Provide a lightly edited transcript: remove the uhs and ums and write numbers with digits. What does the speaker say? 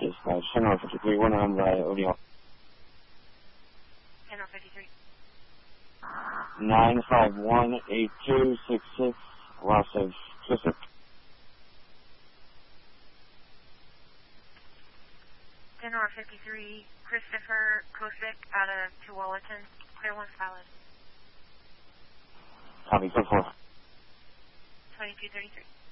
Dispatch, 10-53, 1 on by O'Neill. 10-53. 9518266, loss of Christopher. 10-53, Christopher Kosick out of Tualatin, clear 1 solid. Copy, 4-4. 2233.